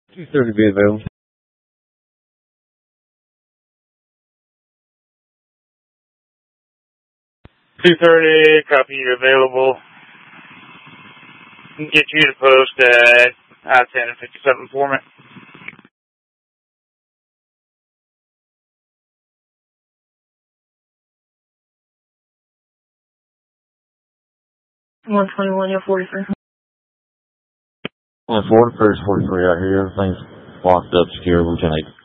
2:30 be available. 2:30, copy you available. Can get you to post at I-10 and 57 for me. 121, you're 43. 141st, 43 out here. Everything's locked up, secure. We'll try